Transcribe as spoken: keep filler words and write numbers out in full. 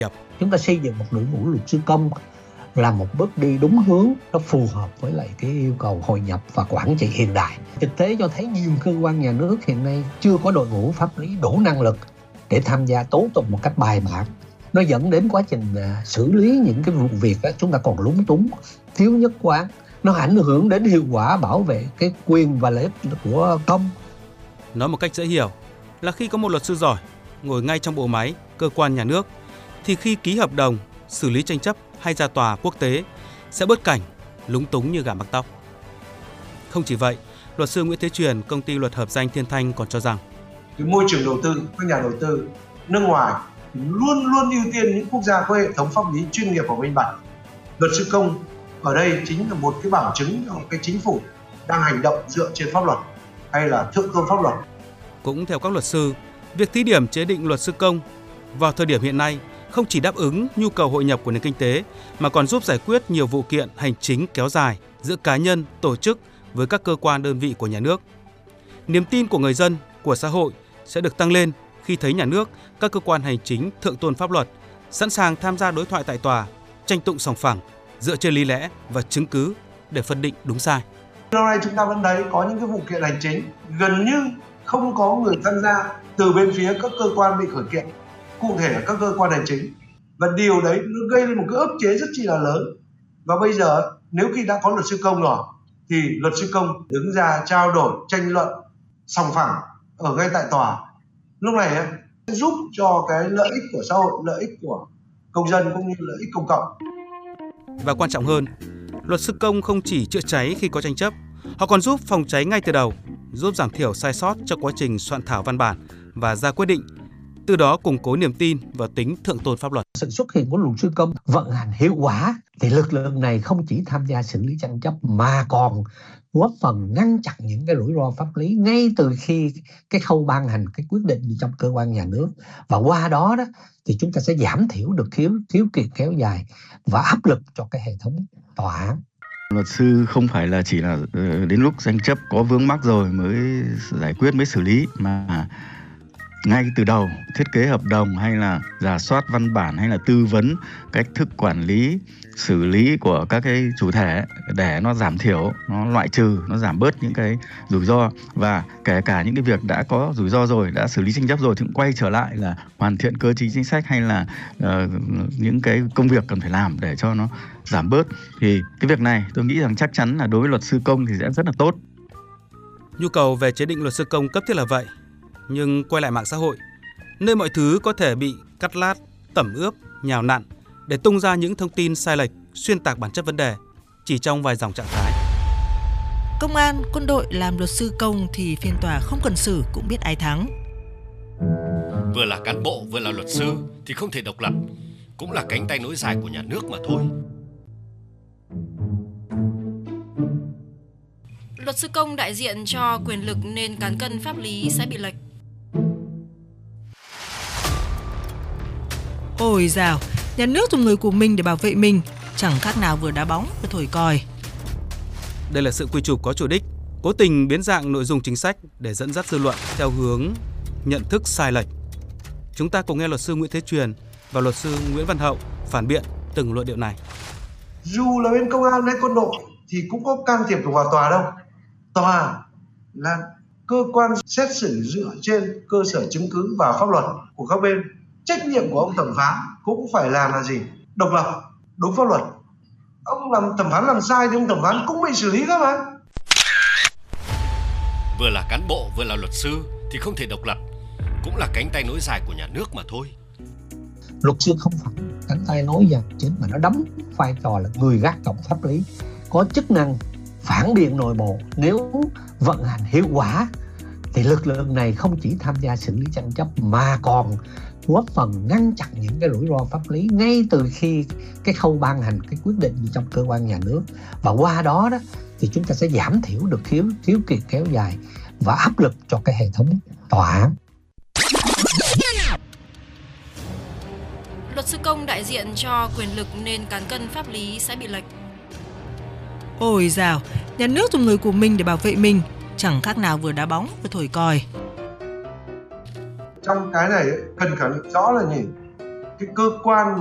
Chúng ta xây dựng một đội ngũ luật sư công là một bước đi đúng hướng, nó phù hợp với lại cái yêu cầu hội nhập và quản trị hiện đại. Thực tế cho thấy nhiều cơ quan nhà nước hiện nay chưa có đội ngũ pháp lý đủ năng lực để tham gia tố tụng một cách bài bản. Nó dẫn đến quá trình uh, xử lý những cái vụ việc đó, chúng ta còn lúng túng, thiếu nhất quán. Nó ảnh hưởng đến hiệu quả bảo vệ cái quyền và lợi ích của công. Nói một cách dễ hiểu là khi có một luật sư giỏi ngồi ngay trong bộ máy cơ quan nhà nước thì khi ký hợp đồng, xử lý tranh chấp hay ra tòa quốc tế sẽ bớt cảnh lúng túng như gà mắc tóc. Không chỉ vậy, luật sư Nguyễn Thế Truyền, công ty luật hợp danh Thiên Thanh còn cho rằng cái môi trường đầu tư, các nhà đầu tư nước ngoài luôn luôn ưu tiên những quốc gia có hệ thống pháp lý chuyên nghiệp và minh bạch. Luật sư công ở đây chính là một cái bằng chứng cho cái chính phủ đang hành động dựa trên pháp luật hay là thượng tôn pháp luật. Cũng theo các luật sư, việc thí điểm chế định luật sư công vào thời điểm hiện nay không chỉ đáp ứng nhu cầu hội nhập của nền kinh tế mà còn giúp giải quyết nhiều vụ kiện hành chính kéo dài giữa cá nhân, tổ chức với các cơ quan đơn vị của nhà nước. Niềm tin của người dân, của xã hội sẽ được tăng lên khi thấy nhà nước, các cơ quan hành chính thượng tôn pháp luật sẵn sàng tham gia đối thoại tại tòa, tranh tụng sòng phẳng dựa trên lý lẽ và chứng cứ để phân định đúng sai. Lâu nay chúng ta vẫn thấy có những cái vụ kiện hành chính gần như không có người tham gia từ bên phía các cơ quan bị khởi kiện, cụ thể là các cơ quan hành chính, và điều đấy nó gây lên một cái ức chế rất chi là lớn. Và bây giờ nếu khi đã có luật sư công rồi thì luật sư công đứng ra trao đổi, tranh luận sòng phẳng ở ngay tại tòa, lúc này ấy, giúp cho cái lợi ích của xã hội, lợi ích của công dân cũng như lợi ích công cộng. Và quan trọng hơn, luật sư công không chỉ chữa cháy khi có tranh chấp, họ còn giúp phòng cháy ngay từ đầu, giúp giảm thiểu sai sót trong quá trình soạn thảo văn bản và ra quyết định, từ đó củng cố niềm tin vào tính thượng tôn pháp luật. Sự xuất hiện của luật sư công vận hành hiệu quả thì lực lượng này không chỉ tham gia xử lý tranh chấp mà còn góp phần ngăn chặn những cái rủi ro pháp lý ngay từ khi cái khâu ban hành cái quyết định trong cơ quan nhà nước, và qua đó đó thì chúng ta sẽ giảm thiểu được khiếu khiếu kiện kéo dài và áp lực cho cái hệ thống tòa án. Luật sư không phải là chỉ là đến lúc tranh chấp có vướng mắc rồi mới giải quyết, mới xử lý, mà ngay từ đầu thiết kế hợp đồng hay là rà soát văn bản hay là tư vấn cách thức quản lý, xử lý của các cái chủ thể để nó giảm thiểu, nó loại trừ, nó giảm bớt những cái rủi ro, và kể cả những cái việc đã có rủi ro rồi, đã xử lý tranh chấp rồi thì cũng quay trở lại là hoàn thiện cơ chế chính sách hay là uh, những cái công việc cần phải làm để cho nó giảm bớt. Thì cái việc này tôi nghĩ rằng chắc chắn là đối với luật sư công thì sẽ rất là tốt. Nhu cầu về chế định luật sư công cấp thiết là vậy. Nhưng quay lại mạng xã hội, nơi mọi thứ có thể bị cắt lát, tẩm ướp, nhào nặn để tung ra những thông tin sai lệch, xuyên tạc bản chất vấn đề chỉ trong vài dòng trạng thái. Công an, quân đội làm luật sư công thì phiên tòa không cần xử cũng biết ai thắng. Vừa là cán bộ vừa là luật sư thì không thể độc lập, cũng là cánh tay nối dài của nhà nước mà thôi. Luật sư công đại diện cho quyền lực nên cán cân pháp lý sẽ bị lệch. Ôi dào, nhà nước dùng người của mình để bảo vệ mình, chẳng khác nào vừa đá bóng vừa thổi còi. Đây là sự quy chụp có chủ đích, cố tình biến dạng nội dung chính sách để dẫn dắt dư luận theo hướng nhận thức sai lệch. Chúng ta cùng nghe luật sư Nguyễn Thế Truyền và luật sư Nguyễn Văn Hậu phản biện từng luận điệu này. Dù là bên công an hay quân đội thì cũng có can thiệp được vào tòa đâu. Tòa là cơ quan xét xử dựa trên cơ sở chứng cứ và pháp luật của các bên. Trách nhiệm của ông thẩm phán cũng phải làm là gì? Độc lập, đúng pháp luật. Ông làm thẩm phán làm sai thì ông thẩm phán cũng bị xử lý cơ mà. Vừa là cán bộ vừa là luật sư thì không thể độc lập, cũng là cánh tay nối dài của nhà nước mà thôi. Luật sư không phải cánh tay nối dài chính mà nó đóng vai trò là người gác cổng pháp lý, có chức năng phản biện nội bộ. Nếu vận hành hiệu quả thì lực lượng này không chỉ tham gia xử lý tranh chấp mà còn góp phần ngăn chặn những cái rủi ro pháp lý ngay từ khi cái khâu ban hành cái quyết định trong cơ quan nhà nước, và qua đó đó thì chúng ta sẽ giảm thiểu được khiếu khiếu kiện kéo dài và áp lực cho cái hệ thống tòa án. Luật sư công đại diện cho quyền lực nên cán cân pháp lý sẽ bị lệch. Ôi dào, nhà nước dùng người của mình để bảo vệ mình, chẳng khác nào vừa đá bóng vừa thổi còi. Trong cái này cần khẳng định rõ là gì? cái cơ quan